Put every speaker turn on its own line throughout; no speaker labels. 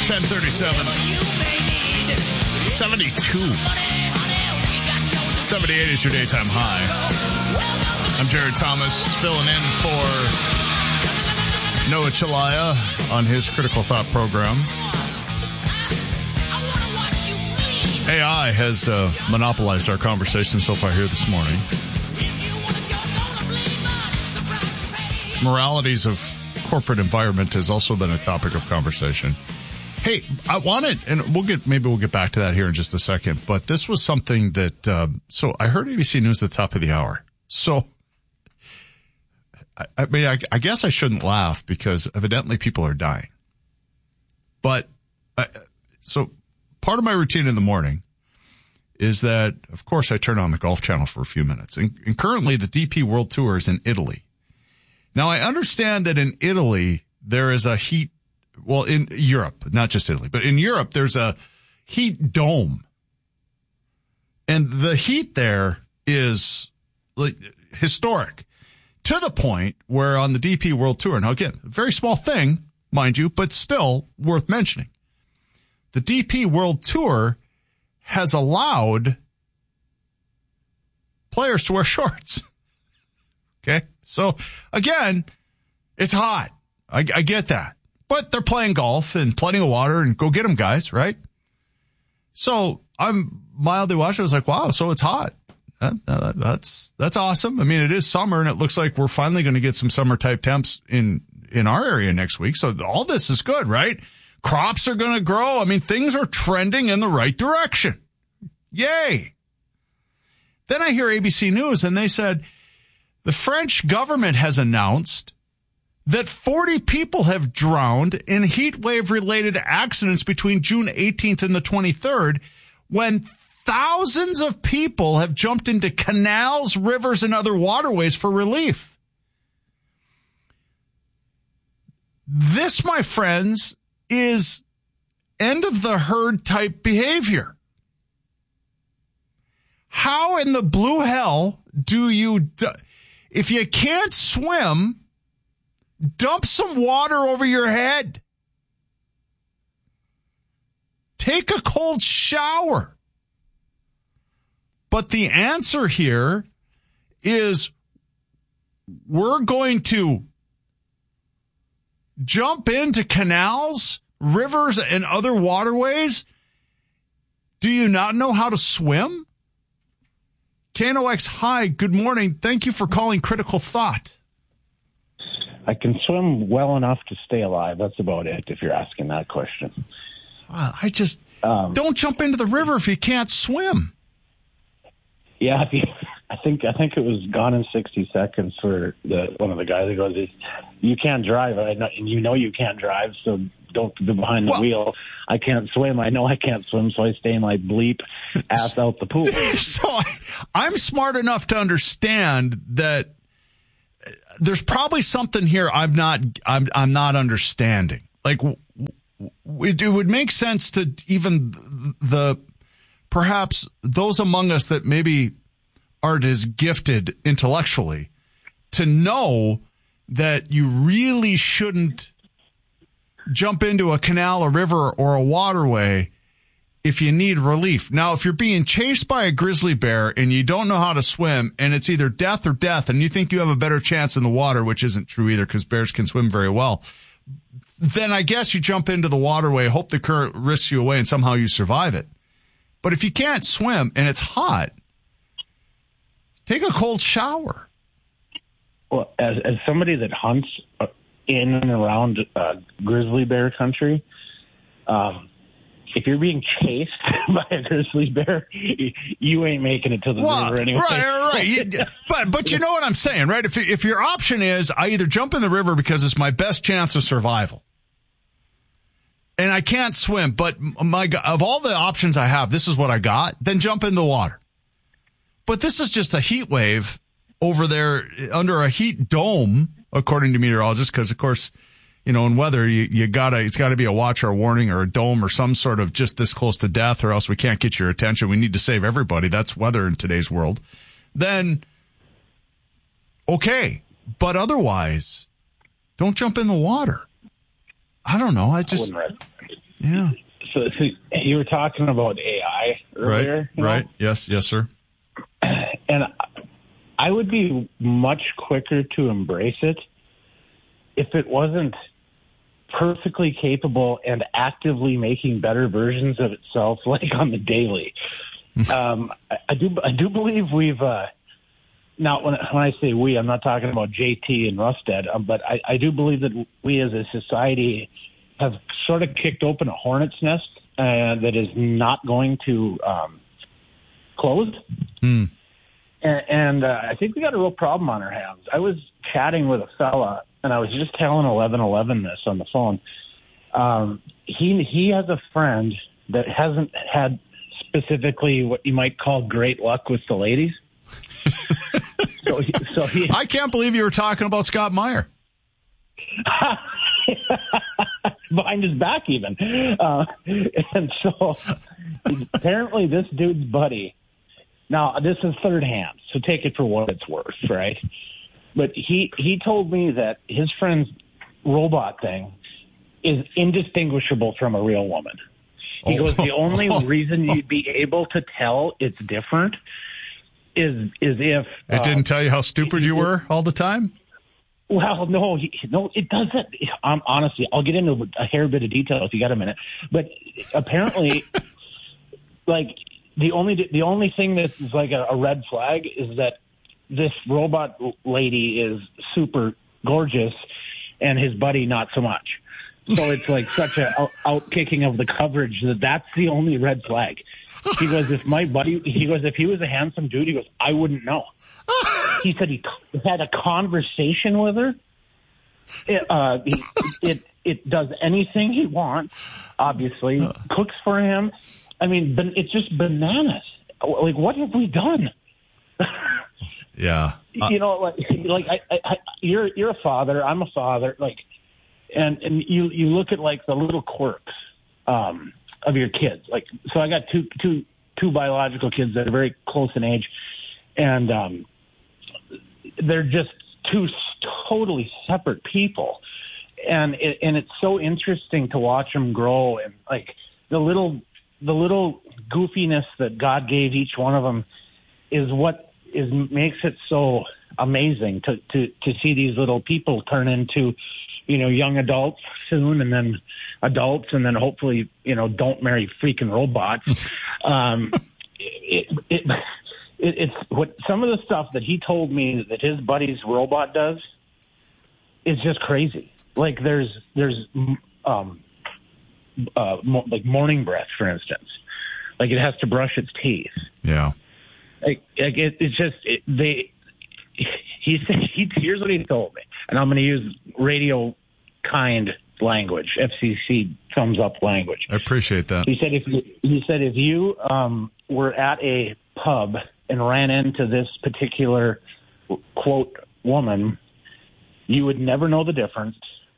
10:37. 72. 78 is your daytime high. I'm Jared Thomas, filling in for Noah Chalaya on his Critical Thought program. AI has monopolized our conversation so far here this morning. Moralities of corporate environment has also been a topic of conversation. Hey, I wanted, and maybe we'll get back to that here in just a second, but this was something that, so I heard ABC News at the top of the hour. So, I guess I shouldn't laugh because evidently people are dying. But, so part of my routine in the morning is that, of course, I turn on the Golf Channel for a few minutes. And currently the DP World Tour is in Italy. Now, I understand that in Italy, there is a heat, well, in Europe, not just Italy, but in Europe, there's a heat dome. And the heat there is like historic to the point where on the DP World Tour, now again, a very small thing, mind you, but still worth mentioning. The DP World Tour has allowed players to wear shorts. Okay. So again, it's hot. I get that. But they're playing golf and plenty of water and go get them, guys, right? So I'm mildly watching. I was like, wow, so it's hot. That's awesome. I mean, it is summer and it looks like we're finally going to get some summer type temps in our area next week. So all this is good, right? Crops are going to grow. I mean, things are trending in the right direction. Yay. Then I hear ABC News and they said the French government has announced that 40 people have drowned in heat wave related accidents between June 18th and the 23rd when thousands of people have jumped into canals, rivers, and other waterways for relief. This, my friends, is end of the herd type behavior. How in the blue hell do you, if you can't swim, dump some water over your head? Take a cold shower. But the answer here is we're going to jump into canals, rivers, and other waterways. Do you not know how to swim? KNOX, hi, good morning. Thank you for calling Critical Thought.
I can swim well enough to stay alive. That's about it, if you're asking that question.
I just don't jump into the river if you can't swim.
Yeah, I think it was Gone in 60 Seconds for one of the guys that goes, "You can't drive, and you know you can't drive, so don't be behind the wheel. I can't swim. I know I can't swim, so I stay in my bleep ass out the pool."
So I'm smart enough to understand that there's probably something here I'm not understanding. Like it would make sense to even perhaps those among us that maybe aren't as gifted intellectually to know that you really shouldn't jump into a canal, a river, or a waterway if you need relief. Now, if you're being chased by a grizzly bear and you don't know how to swim and it's either death or death and you think you have a better chance in the water, which isn't true either because bears can swim very well, then I guess you jump into the waterway, hope the current risks you away and somehow you survive it. But if you can't swim and it's hot, take a cold shower.
Well, as somebody that hunts in and around grizzly bear country, if you're being chased by a grizzly bear, you ain't making it to the river anyway.
Right. But you know what I'm saying, right? If your option is I either jump in the river because it's my best chance of survival, and I can't swim, but of all the options I have, this is what I got, then jump in the water. But this is just a heat wave over there under a heat dome, according to meteorologists, because, of course, you know, in weather, it's got to be a watch or a warning or a dome or some sort of just this close to death, or else we can't get your attention. We need to save everybody. That's weather in today's world. Then, okay. But otherwise, don't jump in the water. I don't know. Yeah.
So you were talking about AI earlier.
Right. Yes, sir.
And I would be much quicker to embrace it if it wasn't perfectly capable and actively making better versions of itself, like on the daily. I do believe we've now when I say we, I'm not talking about JT and Rustad, but I do believe that we as a society have sort of kicked open a hornet's nest that is not going to close. And I think we got a real problem on our hands. I was chatting with a fella, and I was just telling 1111 this on the phone. He has a friend that hasn't had specifically what you might call great luck with the ladies. so he
I can't believe you were talking about Scott Meyer.
Behind his back even. And so apparently this dude's buddy, now this is third hand, so take it for what it's worth, right? But he told me that his friend's robot thing is indistinguishable from a real woman. He goes, the only reason you'd be able to tell it's different is if...
It didn't tell you how stupid you were all the time?
Well, no, it doesn't. Honestly, I'll get into a hair bit of detail if you got a minute. But apparently, like, the only thing that's like a red flag is that this robot lady is super gorgeous and his buddy not so much. So it's like such a out-kicking of the coverage that's the only red flag. He goes, if he was a handsome dude, he goes, I wouldn't know. He said he had a conversation with her. It does anything he wants, obviously. Cooks for him. I mean, it's just bananas. Like, what have we done?
Yeah.
You're a father. I'm a father. Like, and you look at like the little quirks of your kids. Like, so I got two biological kids that are very close in age, and they're just two totally separate people. And it's so interesting to watch them grow, and like the little goofiness that God gave each one of them is what makes it so amazing to see these little people turn into, young adults soon, and then adults, and then hopefully, don't marry freaking robots. It's what some of the stuff that he told me that his buddy's robot does is just crazy. Like there's like morning breath, for instance. Like it has to brush its teeth.
Yeah.
Here's what he told me, and I'm going to use radio kind language, FCC thumbs up language.
I appreciate that.
He said if you were at a pub and ran into this particular quote woman, you would never know the difference.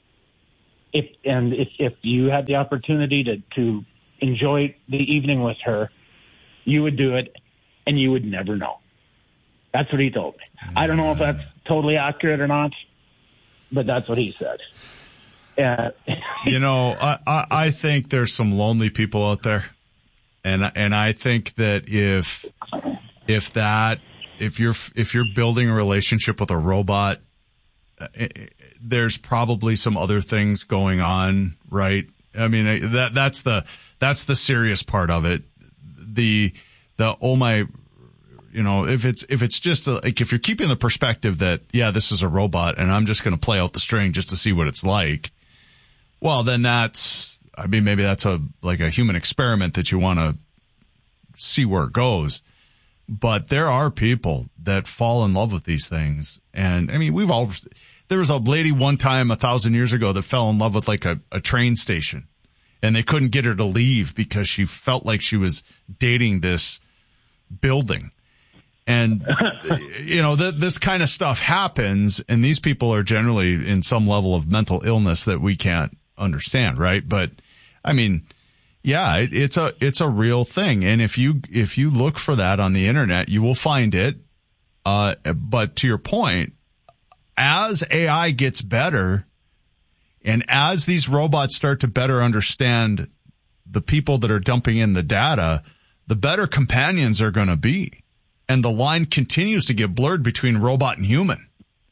If you had the opportunity to enjoy the evening with her, you would do it, and you would never know. That's what he told me. I don't know if that's totally accurate or not, but that's what he said.
I think there's some lonely people out there, and I think that if you're building a relationship with a robot, there's probably some other things going on, right? I mean, that's the serious part of it. If it's just like, if you're keeping the perspective that, yeah, this is a robot and I'm just going to play out the string just to see what it's like, well, then maybe that's a human experiment that you want to see where it goes. But there are people that fall in love with these things. And I mean, there was a lady one time 1,000 years ago that fell in love with like a train station, and they couldn't get her to leave because she felt like she was dating this building. And, this kind of stuff happens, and these people are generally in some level of mental illness that we can't understand, right? But I mean, yeah, it's a real thing. And if you look for that on the internet, you will find it. But to your point, as AI gets better and as these robots start to better understand the people that are dumping in the data, the better companions are going to be. And the line continues to get blurred between robot and human.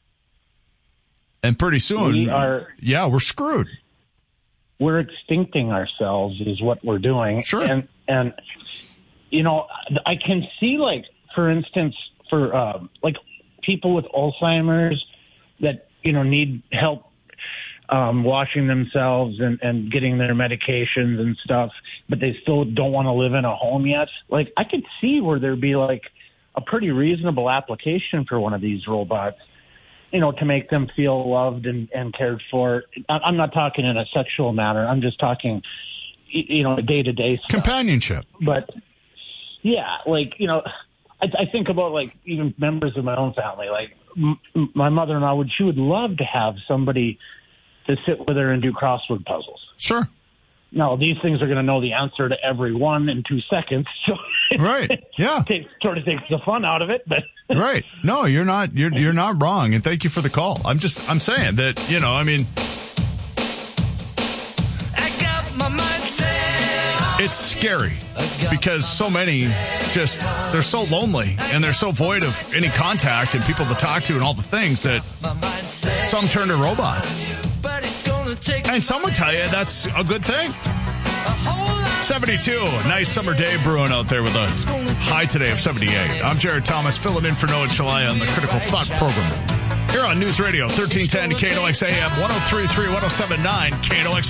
And pretty soon, we're screwed.
We're extincting ourselves is what we're doing.
Sure.
And you know, I can see, like, for instance, for like people with Alzheimer's that, you know, need help washing themselves and getting their medications and stuff, but they still don't want to live in a home yet. Like, I could see where there'd be like a pretty reasonable application for one of these robots, you know, to make them feel loved and cared for. I'm not talking in a sexual manner. I'm just talking, you know, day-to-day stuff.
Companionship.
But, yeah, like, you know, I think about, like, even members of my own family. Like, my mother-in-law, she would love to have somebody to sit with her and do crossword puzzles.
Sure.
Now, these things are going to know the answer to every one in 2 seconds. So
right. Yeah.
Sort of takes the fun out of it, but
right. No, you're not wrong. And thank you for the call. I'm saying that, you know, I mean,
I got my mind set.
it's scary because so many they're so lonely and they're so void of any contact and people to talk to and all the things that some turn to robots. And some would tell you that's a good thing. 72, nice summer day brewing out there with a high today of 78. I'm Jared Thomas, filling in for Noah Chalaya on the Critical Thought program. Here on News Radio, 1310 KNOX AM, 103.3, 107.9 KNOX.